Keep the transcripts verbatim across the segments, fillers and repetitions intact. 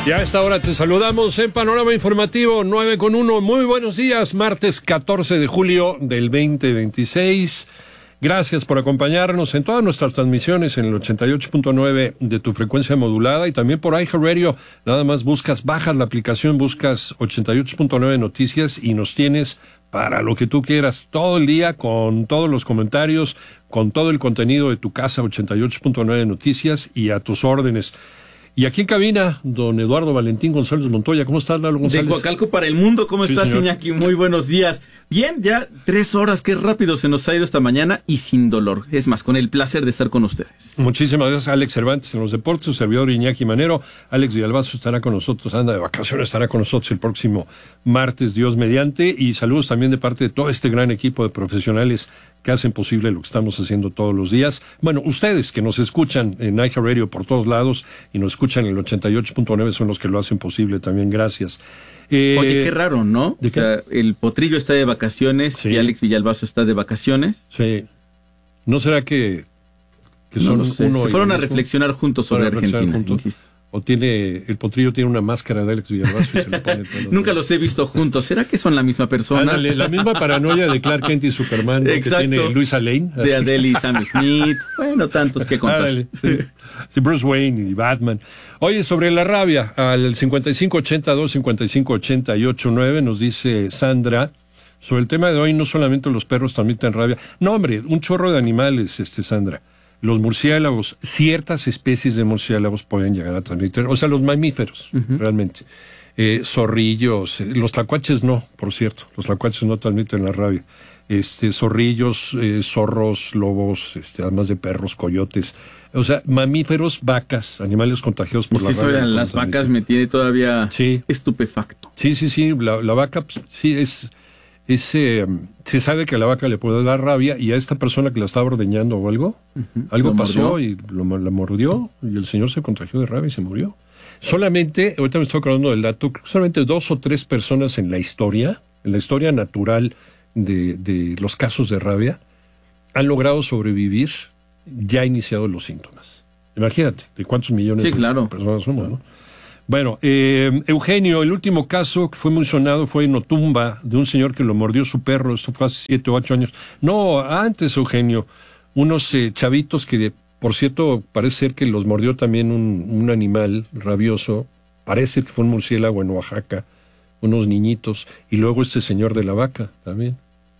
Y a esta hora te saludamos en Panorama Informativo nueve con uno. Muy buenos días, martes catorce de julio del veinte veintiséis. Gracias por acompañarnos en todas nuestras transmisiones en el ochenta y ocho punto nueve de tu frecuencia modulada y también por iHeartRadio. Nada más buscas, bajas la aplicación, buscas ochenta y ocho punto nueve Noticias y nos tienes para lo que tú quieras todo el día con todos los comentarios, con todo el contenido de tu casa ochenta y ocho punto nueve Noticias y a tus órdenes. Y aquí en cabina, don Eduardo Valentín González Montoya. ¿Cómo estás, Lalo González? De Coacalco para el mundo. ¿Cómo sí, estás, señor. Iñaki? Muy buenos días. Bien, ya tres horas. Qué rápido se nos ha ido esta mañana y sin dolor. Es más, con el placer de estar con ustedes. Muchísimas gracias, Alex Cervantes en los deportes, su servidor Iñaki Manero. Alex Villalbazo estará con nosotros, anda de vacaciones, estará con nosotros el próximo martes, Dios mediante. Y saludos también de parte de todo este gran equipo de profesionales que hacen posible lo que estamos haciendo todos los días. Bueno, ustedes que nos escuchan en iHeartRadio por todos lados y nos escuchan en el ochenta y ocho punto nueve son los que lo hacen posible también. Gracias. Eh, Oye, qué raro, ¿no? ¿De o sea, el Potrillo está de vacaciones sí. y Alex Villalbazo está de vacaciones. Sí. ¿No será que, que no son lo sé. uno Se y fueron a mismo? reflexionar juntos sobre Argentina, juntos. insisto. O tiene, el Potrillo tiene una máscara de Alex Villalbazo y se le pone todo. Nunca los he visto juntos. ¿Será que son la misma persona? Ándale, la misma paranoia de Clark Kent y Superman, ¿no? Que tiene Luisa Lane. De Adele y Sam Smith. Bueno, tantos que contar. Ándale, sí. Sí, Bruce Wayne y Batman. Oye, sobre la rabia, al cincuenta y cinco ochenta y dos, cincuenta y cinco ochenta y ocho nueve nos dice Sandra, sobre el tema de hoy, no solamente los perros transmiten rabia. No, hombre, un chorro de animales, este Sandra. Los murciélagos, ciertas especies de murciélagos pueden llegar a transmitir, o sea, los mamíferos, uh-huh. realmente. Eh, zorrillos, eh, los tlacuaches no, por cierto, los tlacuaches no transmiten la rabia. Este, zorrillos, eh, zorros, lobos, este, además de perros, coyotes. O sea, mamíferos, vacas, animales contagiados por pues la rabia. Eso de las vacas me tiene todavía sí. estupefacto. Sí, sí, sí, la, la vaca, pues, sí, es... Es, eh, se sabe que a la vaca le puede dar rabia y a esta persona que la estaba ordeñando o algo, uh-huh. algo lo pasó mordió. y lo, la mordió y el señor se contagió de rabia y se murió. Solamente, ahorita me estoy acordando del dato, solamente dos o tres personas en la historia, en la historia natural de, de los casos de rabia, han logrado sobrevivir ya iniciados los síntomas. Imagínate, de cuántos millones sí, claro. de personas somos, ¿no? Bueno, eh, Eugenio, el último caso que fue muy sonado fue en Otumba, de un señor que lo mordió su perro, esto fue hace siete o ocho años. No, antes, Eugenio, unos eh, chavitos que, por cierto, parece ser que los mordió también un, un animal rabioso, parece que fue un murciélago en Oaxaca, unos niñitos, y luego este señor de la vaca también.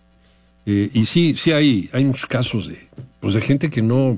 Eh, y sí, sí hay, hay unos casos de, pues de gente que no...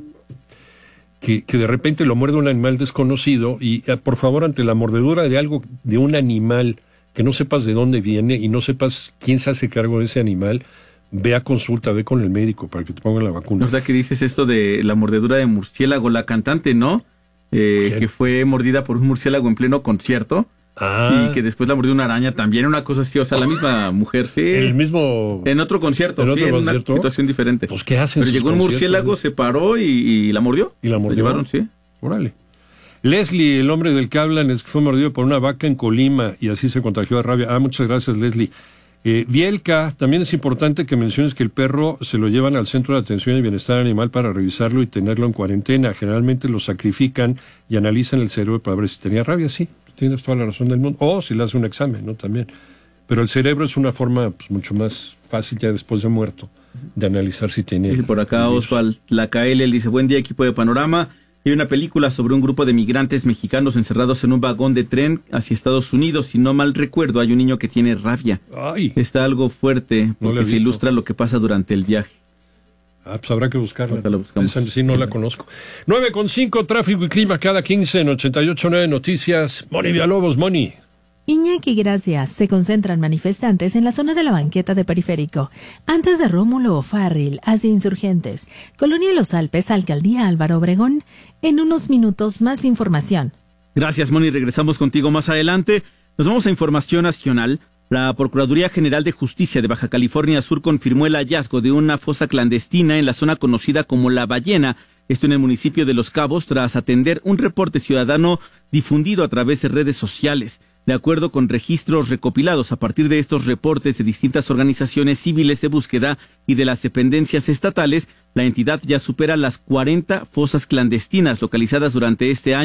Que, que de repente lo muerde un animal desconocido y, eh, por favor, ante la mordedura de algo, de un animal que no sepas de dónde viene y no sepas quién se hace cargo de ese animal, ve a consulta, ve con el médico para que te pongan la vacuna. ¿Verdad que dices esto de la mordedura de murciélago? La cantante, ¿no? Eh, que fue mordida por un murciélago en pleno concierto. Ah. Y que después la mordió una araña también, una cosa así, o sea, la misma mujer, sí. El mismo... En otro concierto, ¿En sí, otro en concierto? una situación diferente. Pues, ¿qué hacen? Pero llegó un murciélago, ¿no? Se paró y, y la mordió. ¿Y la mordió? Se llevaron, sí. Órale. Leslie, el hombre del que hablan, es que fue mordido por una vaca en Colima y así se contagió de rabia. Ah, muchas gracias, Leslie. Eh, Vielka, también es importante que menciones que el perro se lo llevan al Centro de Atención y Bienestar Animal para revisarlo y tenerlo en cuarentena. Generalmente lo sacrifican y analizan el cerebro para ver si tenía rabia, sí. Tienes toda la razón del mundo. O si le hace un examen, ¿no? También. Pero el cerebro es una forma pues, mucho más fácil ya después de muerto de analizar si tiene... Dice por acá Oswald Lacael, él dice, buen día equipo de Panorama. Hay una película sobre un grupo de migrantes mexicanos encerrados en un vagón de tren hacia Estados Unidos. Si no mal recuerdo, hay un niño que tiene rabia. Ay. Está algo fuerte porque no se ilustra lo que pasa durante el viaje. Ah, pues habrá que buscarla. La buscamos. Esa sí no la conozco. nueve con cinco, tráfico y clima cada quince en ochenta y ocho punto nueve Noticias. Moni Villalobos, Moni. Iñaki, gracias. Se concentran manifestantes en la zona de la banqueta de Periférico, antes de Rómulo O'Farrill, hacia Insurgentes. Colonia Los Alpes, Alcaldía Álvaro Obregón. En unos minutos, más información. Gracias, Moni. Regresamos contigo más adelante. Nos vamos a información nacional. La Procuraduría General de Justicia de Baja California Sur confirmó el hallazgo de una fosa clandestina en la zona conocida como La Ballena, esto en el municipio de Los Cabos, tras atender un reporte ciudadano difundido a través de redes sociales. De acuerdo con registros recopilados a partir de estos reportes de distintas organizaciones civiles de búsqueda y de las dependencias estatales, la entidad ya supera las cuarenta fosas clandestinas localizadas durante este año,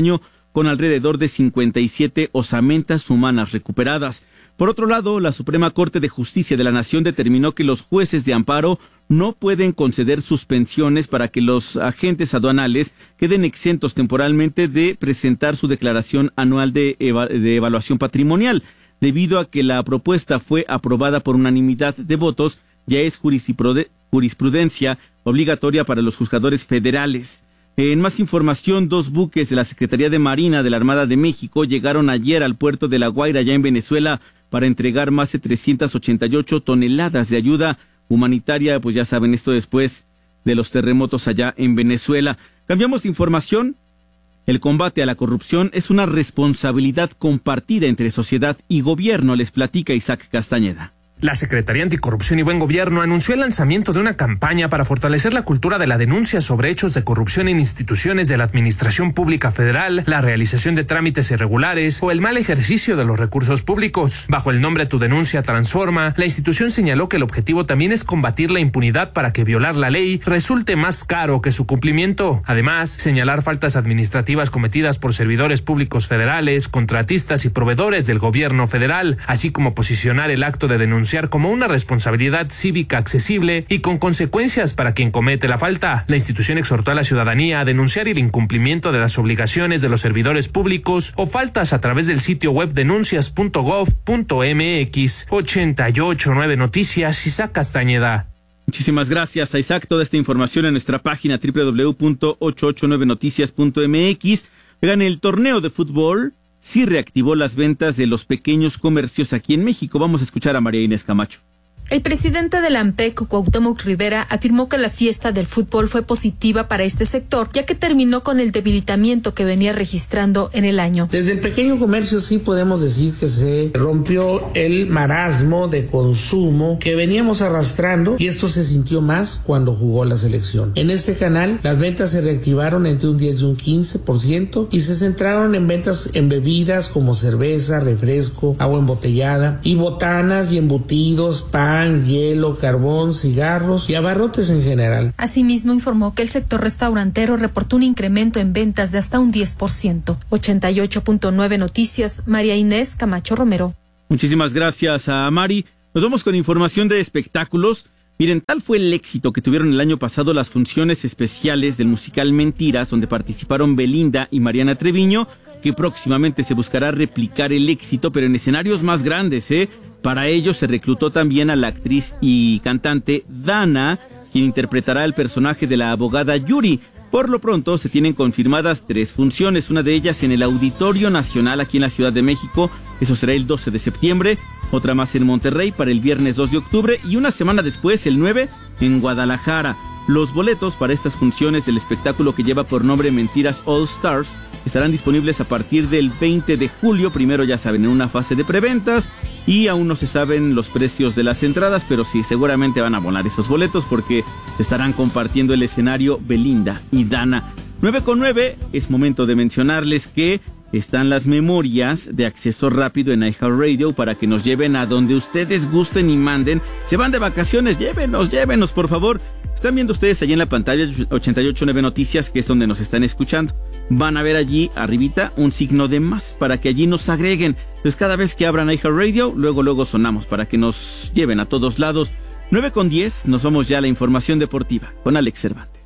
con alrededor de cincuenta y siete osamentas humanas recuperadas. Por otro lado, la Suprema Corte de Justicia de la Nación determinó que los jueces de amparo no pueden conceder suspensiones para que los agentes aduanales queden exentos temporalmente de presentar su declaración anual de, eva- de evaluación patrimonial. Debido a que la propuesta fue aprobada por unanimidad de votos, ya es jurisprudencia obligatoria para los juzgadores federales. En más información, dos buques de la Secretaría de Marina de la Armada de México llegaron ayer al puerto de La Guaira, ya en Venezuela, para entregar más de trescientas ochenta y ocho toneladas de ayuda humanitaria, pues ya saben, esto después de los terremotos allá en Venezuela. Cambiamos de información. El combate a la corrupción es una responsabilidad compartida entre sociedad y gobierno, les platica Isaac Castañeda. La Secretaría Anticorrupción y Buen Gobierno anunció el lanzamiento de una campaña para fortalecer la cultura de la denuncia sobre hechos de corrupción en instituciones de la Administración Pública Federal, la realización de trámites irregulares o el mal ejercicio de los recursos públicos. Bajo el nombre Tu Denuncia Transforma, la institución señaló que el objetivo también es combatir la impunidad para que violar la ley resulte más caro que su cumplimiento. Además, señalar faltas administrativas cometidas por servidores públicos federales, contratistas y proveedores del gobierno federal, así como posicionar el acto de denuncia como una responsabilidad cívica accesible y con consecuencias para quien comete la falta. La institución exhortó a la ciudadanía a denunciar el incumplimiento de las obligaciones de los servidores públicos o faltas a través del sitio web denuncias punto gov punto mx. ochenta y ocho nueve Noticias, Isaac Castañeda. Muchísimas gracias a Isaac. Toda esta información en nuestra página doble u doble u doble u punto ochocientos ochenta y nueve noticias punto m x. Oigan, el torneo de fútbol sí reactivó las ventas de los pequeños comercios aquí en México. Vamos a escuchar a María Inés Camacho. El presidente de la AMPEC, Cuauhtémoc Rivera, afirmó que la fiesta del fútbol fue positiva para este sector, ya que terminó con el debilitamiento que venía registrando en el año. Desde el pequeño comercio sí podemos decir que se rompió el marasmo de consumo que veníamos arrastrando, y esto se sintió más cuando jugó la selección. En este canal, las ventas se reactivaron entre un diez y un quince por ciento y se centraron en ventas en bebidas como cerveza, refresco, agua embotellada y botanas y embutidos, pan, hielo, carbón, cigarros y abarrotes en general. Asimismo, informó que el sector restaurantero reportó un incremento en ventas de hasta un diez por ciento. ochenta y ocho punto nueve Noticias, María Inés Camacho Romero. Muchísimas gracias a Mari. Nos vamos con información de espectáculos. Miren, tal fue el éxito que tuvieron el año pasado las funciones especiales del musical Mentiras, donde participaron Belinda y Mariana Treviño, que próximamente se buscará replicar el éxito, pero en escenarios más grandes, ¿eh? Para ello se reclutó también a la actriz y cantante Dana, quien interpretará el personaje de la abogada Yuri. Por lo pronto se tienen confirmadas tres funciones, una de ellas en el Auditorio Nacional aquí en la Ciudad de México, eso será el doce de septiembre, otra más en Monterrey para el viernes dos de octubre y una semana después, el nueve, en Guadalajara. Los boletos para estas funciones del espectáculo que lleva por nombre Mentiras All Stars estarán disponibles a partir del veinte de julio, primero ya saben, en una fase de preventas, y aún no se saben los precios de las entradas, pero sí, seguramente van a abonar esos boletos porque estarán compartiendo el escenario Belinda y Dana. nueve con nueve, es momento de mencionarles que están las memorias de acceso rápido en iHeartRadio para que nos lleven a donde ustedes gusten y manden. Se van de vacaciones, llévenos, llévenos, por favor. Están viendo ustedes allí en la pantalla ochenta y ocho nueve Noticias, que es donde nos están escuchando. Van a ver allí arribita un signo de más para que allí nos agreguen. Entonces cada vez que abran iHeartRadio, luego luego sonamos para que nos lleven a todos lados. nueve con diez, nos vamos ya a la información deportiva con Alex Cervantes.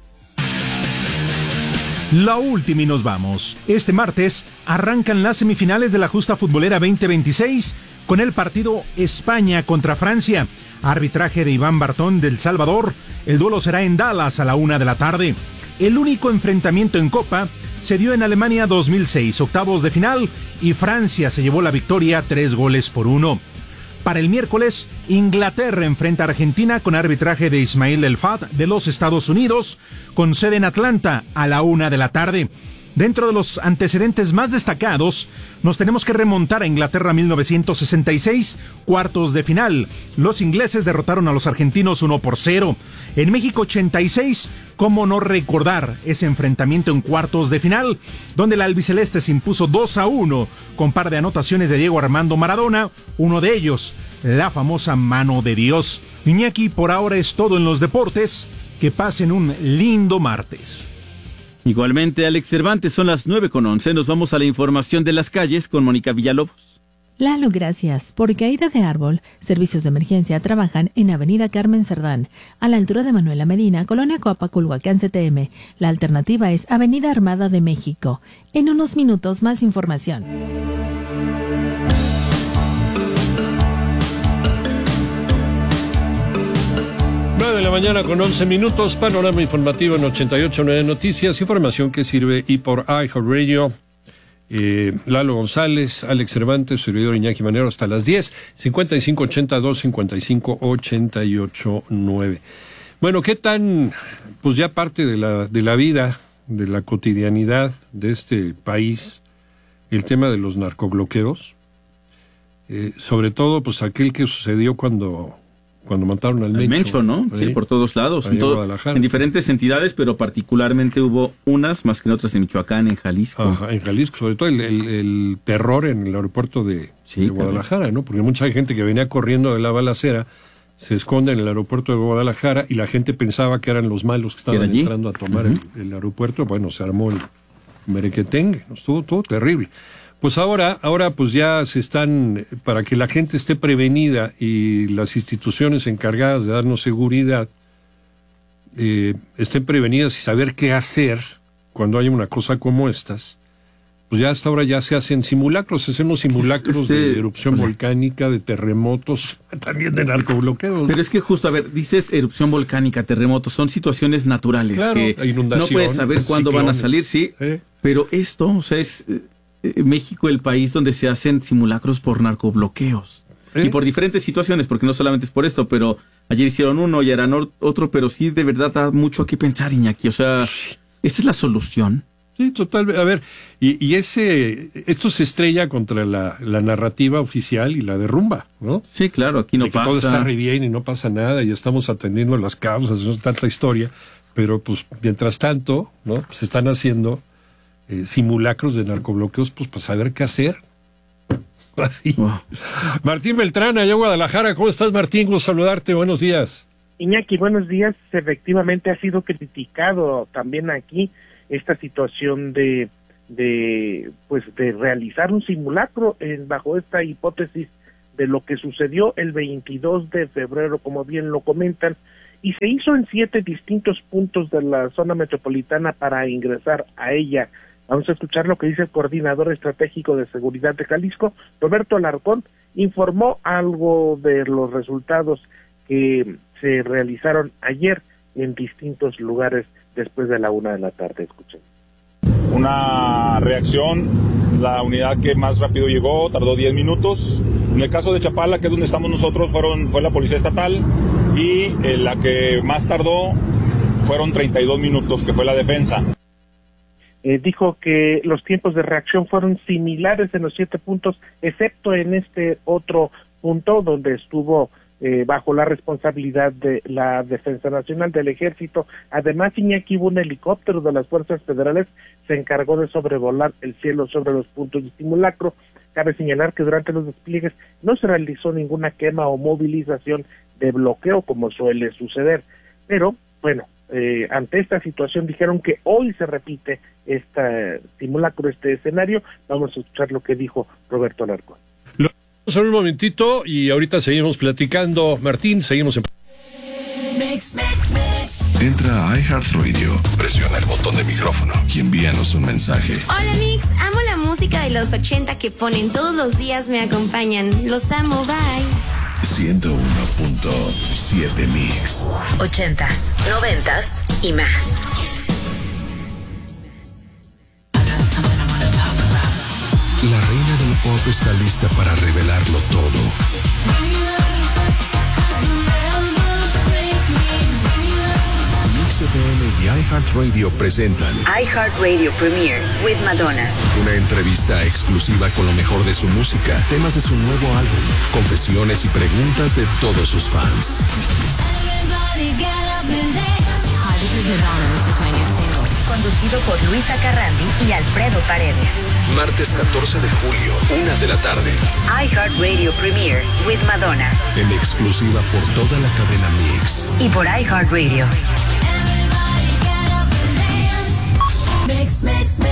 La última y nos vamos. Este martes arrancan las semifinales de la Justa Futbolera veinte veintiséis con el partido España contra Francia. Arbitraje de Iván Bartón del Salvador. El duelo será en Dallas a la una de la tarde. El único enfrentamiento en Copa se dio en Alemania dos mil seis, octavos de final, y Francia se llevó la victoria tres goles por uno. Para el miércoles, Inglaterra enfrenta a Argentina con arbitraje de Ismail El Fad de los Estados Unidos, con sede en Atlanta a la una de la tarde. Dentro de los antecedentes más destacados, nos tenemos que remontar a Inglaterra mil novecientos sesenta y seis, cuartos de final. Los ingleses derrotaron a los argentinos uno por cero. En México ochenta y seis, ¿cómo no recordar ese enfrentamiento en cuartos de final? Donde la albiceleste se impuso dos a uno con par de anotaciones de Diego Armando Maradona, uno de ellos, la famosa mano de Dios. Iñaki, por ahora es todo en los deportes. Que pasen un lindo martes. Igualmente, Alex Cervantes, son las nueve con once. Nos vamos a la información de las calles con Mónica Villalobos. Lalo, gracias. Por caída de árbol, servicios de emergencia trabajan en Avenida Carmen Cerdán, a la altura de Manuela Medina, Colonia Coapa-Culhuacán, C T M. La alternativa es Avenida Armada de México. En unos minutos, más información. nueve de la mañana con once minutos, panorama informativo en ochenta y ocho punto nueve Noticias, información que sirve y por iHeartRadio. Eh, Lalo González, Alex Cervantes, servidor Iñaki Manero, hasta las diez, cincuenta y cinco ochenta y dos, cincuenta y cinco ochenta y ocho nueve. Bueno, ¿qué tan, pues ya parte de la, de la vida, de la cotidianidad de este país, el tema de los narcobloqueos? Eh, sobre todo, pues aquel que sucedió cuando... Cuando mataron al Mencho. Al Mencho, ¿no? Sí, por todos lados. En, todo, en diferentes entidades, pero particularmente hubo unas, más que en otras, en Michoacán, en Jalisco. Ajá, en Jalisco, sobre todo el, el, el terror en el aeropuerto de, sí, de Guadalajara, claro. ¿no? Porque mucha gente que venía corriendo de la balacera se esconde en el aeropuerto de Guadalajara y la gente pensaba que eran los malos que estaban entrando a tomar uh-huh. el, el aeropuerto. Bueno, se armó el merequetengue, ¿no? Estuvo todo terrible. Pues ahora, ahora pues ya se están, para que la gente esté prevenida y las instituciones encargadas de darnos seguridad eh, estén prevenidas y saber qué hacer cuando haya una cosa como estas, pues ya hasta ahora ya se hacen simulacros, hacemos simulacros este, de erupción vale. volcánica, de terremotos, también de narcobloqueos. Pero es que justo, a ver, dices erupción volcánica, terremotos, son situaciones naturales claro, que no puedes saber cuándo ciclones, van a salir, sí, ¿eh? Pero esto, o sea, es... México, el país donde se hacen simulacros por narcobloqueos. ¿Eh? Y por diferentes situaciones, porque no solamente es por esto, pero ayer hicieron uno y harán otro, pero sí, de verdad da mucho que pensar, Iñaki. O sea, ¿esta es la solución? Sí, total. A ver, y, y ese esto se estrella contra la, la narrativa oficial y la derrumba, ¿no? Sí, claro, aquí no de que pasa. Todo está re bien y no pasa nada y estamos atendiendo las causas, no es tanta historia, pero pues mientras tanto, ¿no? Se pues, están haciendo... Eh, simulacros de narcobloqueos, pues para saber qué hacer. Así. Wow. Martín Beltrán, allá en Guadalajara. ¿Cómo estás, Martín? Gusto saludarte. Buenos días. Iñaki, buenos días. Efectivamente ha sido criticado también aquí esta situación de de pues de realizar un simulacro en, bajo esta hipótesis de lo que sucedió el veintidós de febrero, como bien lo comentan, y se hizo en siete distintos puntos de la zona metropolitana para ingresar a ella. Vamos a escuchar lo que dice el coordinador estratégico de seguridad de Jalisco, Roberto Alarcón. Informó algo de los resultados que se realizaron ayer en distintos lugares después de la una de la tarde. Escuchen. Una reacción, la unidad que más rápido llegó tardó diez minutos. En el caso de Chapala, que es donde estamos nosotros, fueron fue la Policía Estatal, y eh, la que más tardó fueron treinta y dos minutos, que fue la defensa. Eh, dijo que los tiempos de reacción fueron similares en los siete puntos, excepto en este otro punto donde estuvo eh, bajo la responsabilidad de la Defensa Nacional, del Ejército. Además, Iñaki, hubo un helicóptero de las Fuerzas Federales, se encargó de sobrevolar el cielo sobre los puntos de simulacro. Cabe señalar que durante los despliegues no se realizó ninguna quema o movilización de bloqueo como suele suceder, pero bueno, eh, ante esta situación dijeron que hoy se repite este simulacro, este escenario. Vamos a escuchar lo que dijo Roberto Alarcón. Lo vamos a ver un momentito y ahorita seguimos platicando. Martín, seguimos en... Mix, mix, mix. Entra a iHeartRadio, presiona el botón de micrófono y envíanos un mensaje. Hola Mix, amo la música de los ochenta que ponen todos los días, me acompañan. Los amo, bye. ciento uno punto siete Mix. Ochentas, noventas y más. La reina del pop está lista para revelarlo todo. Mix F M y iHeartRadio presentan iHeartRadio Premiere with Madonna. Una entrevista exclusiva con lo mejor de su música, temas de su nuevo álbum, confesiones y preguntas de todos sus fans. Hi, this is Madonna. This is my new single. Conducido por Luisa Carrandi y Alfredo Paredes. Martes catorce de julio, una de la tarde. iHeartRadio Premiere with Madonna. En exclusiva por toda la cadena Mix. Y por iHeartRadio. Mix,